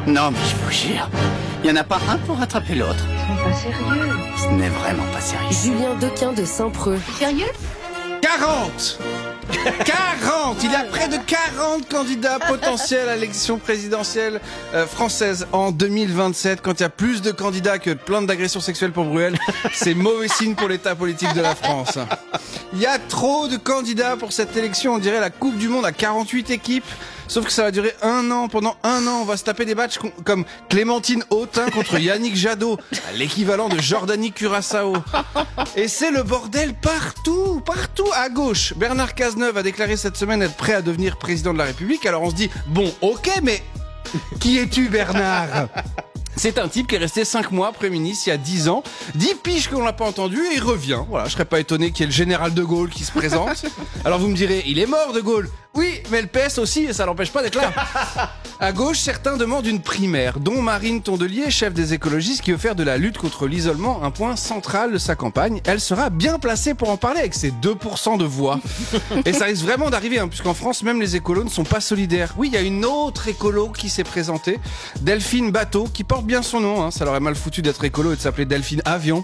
Non, mais je vous jure, il n'y en a pas un pour rattraper l'autre. C'est pas sérieux. Ce n'est vraiment pas sérieux. Julien Dequin de Saint-Preux. Sérieux ? 40 ! Il y a près de 40 candidats potentiels à l'élection présidentielle française en 2027. Quand il y a plus de candidats que de plaintes d'agressions sexuelles pour Bruel, c'est mauvais signe pour l'état politique de la France. Il y a trop de candidats pour cette élection. On dirait la Coupe du Monde à 48 équipes. Sauf que ça va durer un an. Pendant un an, on va se taper des matchs comme Clémentine Autain contre Yannick Jadot, l'équivalent de Jordanie Curaçao. Et c'est le bordel partout. À gauche, Bernard Cazeneuve a déclaré cette semaine être prêt à devenir président de la République. Alors on se dit, bon, ok, mais qui es-tu, Bernard ? C'est un type qui est resté 5 mois Premier ministre il y a 10 ans. 10 piges qu'on l'a pas entendu et il revient. Voilà, je serais pas étonné qu'il y ait le général de Gaulle qui se présente. Alors vous me direz, il est mort de Gaulle. Oui, mais le PS aussi, et ça l'empêche pas d'être là. À gauche, certains demandent une primaire, dont Marine Tondelier, chef des écologistes, qui veut faire de la lutte contre l'isolement un point central de sa campagne. Elle sera bien placée pour en parler avec ses 2% de voix. Et ça risque vraiment d'arriver, puisqu'en France, même les écolos ne sont pas solidaires. Oui, il y a une autre écolo qui s'est présentée, Delphine Bateau, qui porte bien son nom. Ça leur est mal foutu d'être écolo et de s'appeler Delphine Avion.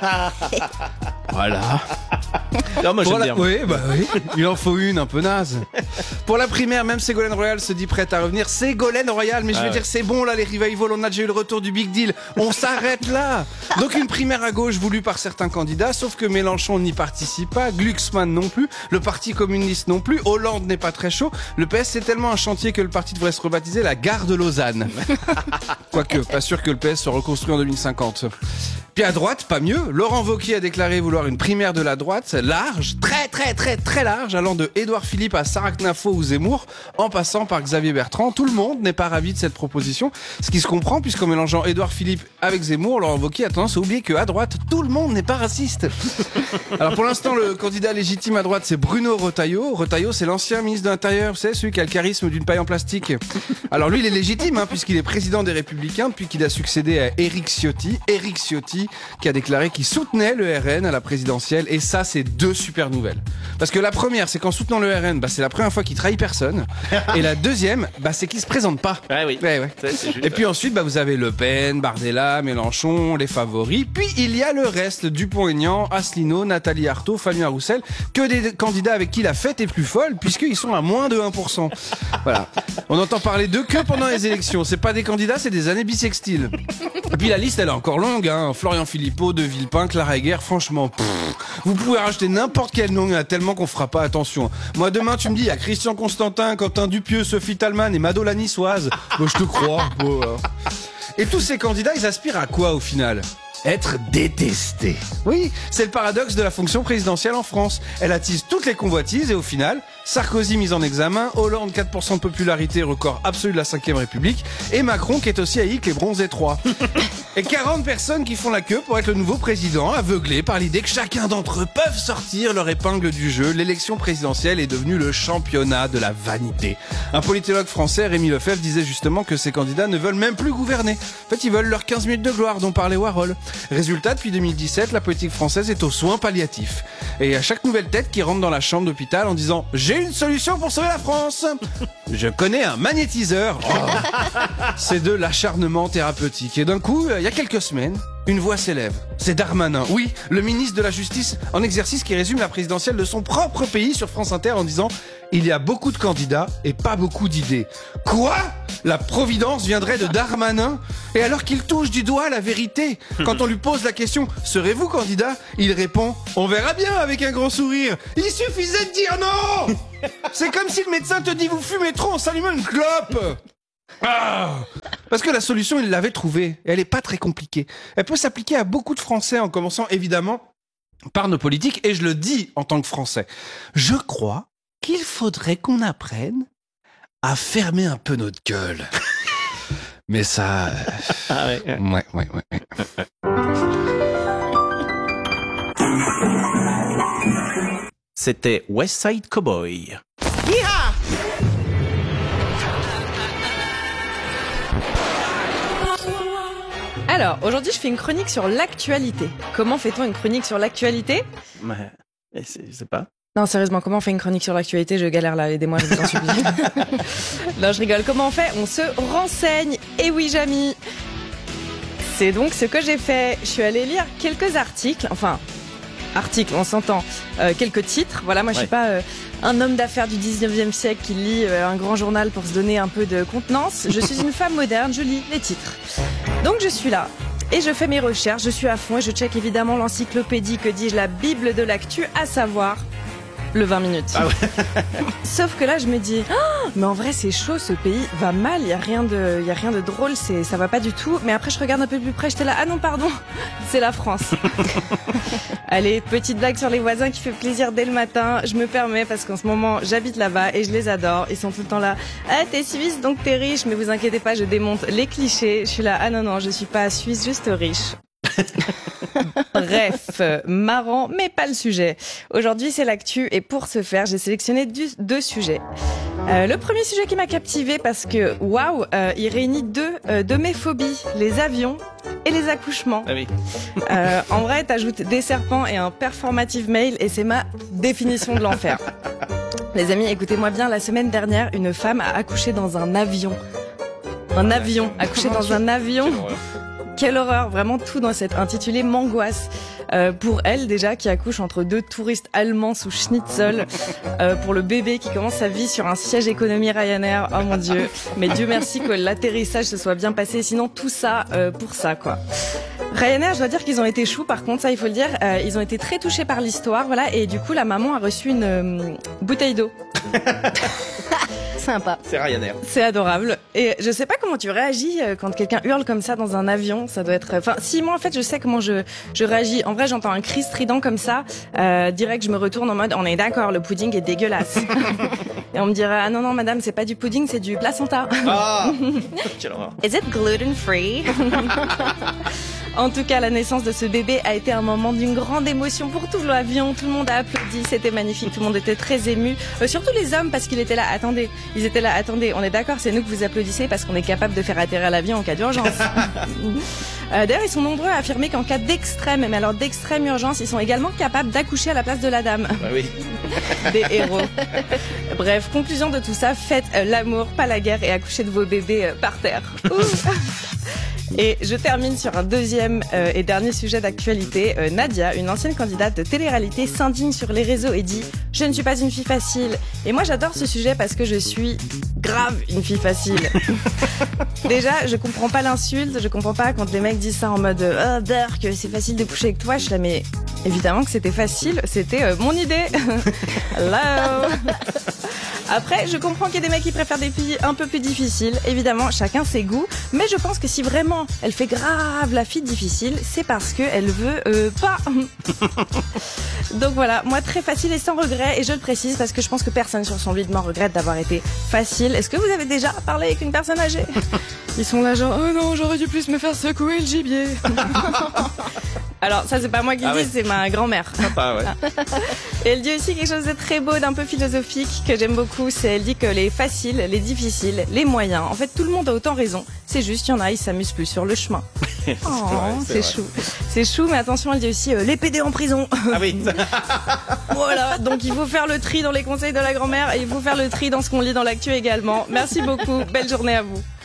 Voilà. Non, moi j'aime bien. Oui, il en faut une un peu naze. Pour la primaire, même Ségolène Royal se dit prête à revenir. Ségolène Royal, mais je veux dire, c'est bon là, les revivals, on a déjà eu le retour du Big Deal. On s'arrête là. Donc une primaire à gauche voulue par certains candidats, sauf que Mélenchon n'y participe pas, Glucksmann non plus, le Parti communiste non plus, Hollande n'est pas très chaud. Le PS, c'est tellement un chantier que le parti devrait se rebaptiser la gare de Lausanne. Quoique, pas sûr que le PS se reconstruit en 2050. Puis à droite, pas mieux, Laurent Wauquiez a déclaré vouloir une primaire de la droite large, très large, allant de Édouard Philippe à Sarah Knafo ou Zemmour, en passant par Xavier Bertrand. Tout le monde n'est pas ravi de cette proposition, ce qui se comprend puisqu'en mélangeant Édouard Philippe avec Zemmour, Laurent Wauquiez a tendance à oublier qu'à droite, tout le monde n'est pas raciste. Alors pour l'instant, le candidat légitime à droite, c'est Bruno Retailleau. Retailleau, c'est l'ancien ministre de l'Intérieur, vous savez, celui qui a le charisme d'une paille en plastique. Alors lui, il est légitime, puisqu'il est président des Républicains depuis qu'il a succédé à Éric Ciotti. Éric Ciotti qui a déclaré qu'il soutenait le RN à la présidentielle, et ça, c'est deux super nouvelles. Parce que la première, c'est qu'en soutenant le RN, c'est la première fois qu'il trahit personne, et la deuxième, c'est qu'il se présente pas. Ah oui. Ouais. Ça, c'est juste. Et puis ensuite, vous avez Le Pen, Bardella, Mélenchon, les favoris, puis il y a le reste, Dupont-Aignan, Asselineau, Nathalie Arthaud, Fabien Roussel, que des candidats avec qui la fête est plus folle, puisqu'ils sont à moins de 1%. Voilà. On entend parler d'eux que pendant les élections. C'est pas des candidats, c'est des années bissextiles. Et puis la liste, elle est encore longue, Florian Philippot, De Villepin, Clara Egger, franchement, vous pouvez rajouter n'importe quel nom, il y en a tellement qu'on fera pas attention. Moi, demain, tu me dis, il y a Christian Constantin, Quentin Dupieux, Sophie Talman et Mado la Niçoise. Je te crois. Et tous ces candidats, ils aspirent à quoi au final ? Être détesté. Oui, c'est le paradoxe de la fonction présidentielle en France. Elle attise toutes les convoitises et au final, Sarkozy mis en examen, Hollande 4% de popularité, record absolu de la 5ème République, et Macron qui est aussi haï que les bronzés 3. Et 40 personnes qui font la queue pour être le nouveau président, aveuglés par l'idée que chacun d'entre eux peuvent sortir leur épingle du jeu. L'élection présidentielle est devenue le championnat de la vanité. Un politologue français, Rémi Lefebvre, disait justement que ces candidats ne veulent même plus gouverner. En fait, ils veulent leurs 15 minutes de gloire dont parlait Warhol. Résultat, depuis 2017, la politique française est aux soins palliatifs. Et à chaque nouvelle tête qui rentre dans la chambre d'hôpital en disant « J'ai une solution pour sauver la France !» Je connais un magnétiseur. C'est de l'acharnement thérapeutique. Et d'un coup, il y a quelques semaines, une voix s'élève. C'est Darmanin. Oui, le ministre de la Justice en exercice qui résume la présidentielle de son propre pays sur France Inter en disant « Il y a beaucoup de candidats et pas beaucoup d'idées. » Quoi ? La providence viendrait de Darmanin ? Et alors qu'il touche du doigt la vérité, quand on lui pose la question « Serez-vous candidat ?» il répond « On verra bien » avec un grand sourire. Il suffisait de dire non ! C'est comme si le médecin te dit « Vous fumez trop en s'allumant une clope !» Parce que la solution, il l'avait trouvée. Et elle n'est pas très compliquée. Elle peut s'appliquer à beaucoup de Français, en commençant évidemment par nos politiques. Et je le dis en tant que Français. Je crois qu'il faudrait qu'on apprenne à fermer un peu notre gueule. Mais ça... Ouais. C'était West Side Cowboy. Alors, aujourd'hui, je fais une chronique sur l'actualité. Comment fait-on une chronique sur l'actualité ? Je sais pas. Non, sérieusement, comment on fait une chronique sur l'actualité? Je galère là, aidez-moi, je vous en supplie. Non, je rigole. Comment on fait? On se renseigne. Et oui, Jamy. C'est donc ce que j'ai fait. Je suis allée lire quelques articles. Enfin, articles, on s'entend. Quelques titres. Voilà, moi, je suis pas un homme d'affaires du 19e siècle qui lit un grand journal pour se donner un peu de contenance. Je suis une femme moderne, je lis les titres. Donc, je suis là. Et je fais mes recherches, je suis à fond et je check évidemment l'encyclopédie, que dis-je, la Bible de l'actu, à savoir le 20 minutes. Ah ouais. Sauf que là, je me dis, oh, mais en vrai, c'est chaud, ce pays va mal, il y a rien de drôle, ça va pas du tout. Mais après, je regarde un peu plus près, j'étais là, ah non, pardon, c'est la France. Allez, petite blague sur les voisins qui fait plaisir dès le matin. Je me permets parce qu'en ce moment, j'habite là-bas et je les adore. Ils sont tout le temps là. Ah, t'es suisse, donc t'es riche. Mais vous inquiétez pas, je démonte les clichés. Je suis là, ah non, je suis pas suisse, juste riche. Bref, marrant, mais pas le sujet. Aujourd'hui, c'est l'actu et pour ce faire, j'ai sélectionné deux sujets. Le premier sujet qui m'a captivé parce que, waouh, il réunit deux de mes phobies, les avions et les accouchements. Ah oui. En vrai, t'ajoutes des serpents et un performative mail et c'est ma définition de l'enfer. Les amis, écoutez-moi bien, la semaine dernière, une femme a accouché dans un avion. Accouché dans un avion. Quelle horreur, vraiment tout dans cet intitulé m'angoisse. Pour elle déjà, qui accouche entre deux touristes allemands sous schnitzel, pour le bébé qui commence sa vie sur un siège économie Ryanair, oh mon Dieu. Mais Dieu merci que l'atterrissage se soit bien passé, sinon tout ça pour ça quoi. Ryanair, je dois dire qu'ils ont été choux par contre, ça il faut le dire, ils ont été très touchés par l'histoire, voilà, et du coup la maman a reçu une bouteille d'eau. Sympa. C'est Ryanair. C'est adorable. Et je sais pas comment tu réagis quand quelqu'un hurle comme ça dans un avion. Ça doit être. Enfin, si moi en fait je sais comment je réagis. En vrai, j'entends un cri strident comme ça. Direct, je me retourne en mode on est d'accord, le pudding est dégueulasse. Et on me dira ah non madame, c'est pas du pudding, c'est du placenta. Ah. Quelle horreur. Is it gluten free? En tout cas, la naissance de ce bébé a été un moment d'une grande émotion pour tout l'avion. Tout le monde a applaudi, c'était magnifique. Tout le monde était très ému. Surtout les hommes parce qu'ils étaient là. Attendez, on est d'accord, c'est nous que vous applaudissez parce qu'on est capable de faire atterrir l'avion en cas d'urgence. D'ailleurs, ils sont nombreux à affirmer qu'en cas d'extrême, mais alors d'extrême urgence, ils sont également capables d'accoucher à la place de la dame. Bah oui. Des héros. Bref, conclusion de tout ça, faites l'amour, pas la guerre et accouchez de vos bébés par terre. Et je termine sur un deuxième et dernier sujet d'actualité. Nadia, une ancienne candidate de télé-réalité, s'indigne sur les réseaux et dit « Je ne suis pas une fille facile ». Et moi, j'adore ce sujet parce que je suis grave une fille facile. Déjà, je comprends pas l'insulte, je comprends pas quand les mecs disent ça en mode « Oh, Dirk, c'est facile de coucher avec toi ». Je suis là, mais évidemment que c'était facile, c'était mon idée. Hello. Après, je comprends qu'il y a des mecs qui préfèrent des filles un peu plus difficiles. Évidemment, chacun ses goûts. Mais je pense que si vraiment elle fait grave la fille difficile, c'est parce qu'elle veut pas. Donc voilà, moi très facile et sans regret. Et je le précise parce que je pense que personne sur son lit m'en regrette d'avoir été facile. Est-ce que vous avez déjà parlé avec une personne âgée? Ils sont là genre, oh non, j'aurais dû plus me faire secouer le gibier. Alors ça c'est pas moi qui le dis, c'est ma grand-mère. Sympa, ouais. Et elle dit aussi quelque chose de très beau, d'un peu philosophique, que j'aime beaucoup. Elle dit que les faciles, les difficiles, les moyens, en fait tout le monde a autant raison. C'est juste, il y en a, ils s'amusent plus sur le chemin. C'est chou. C'est chou, mais attention, elle dit aussi les PD en prison. Ah oui. Voilà, donc il faut faire le tri dans les conseils de la grand-mère et il faut faire le tri dans ce qu'on lit dans l'actu également. Merci beaucoup, belle journée à vous.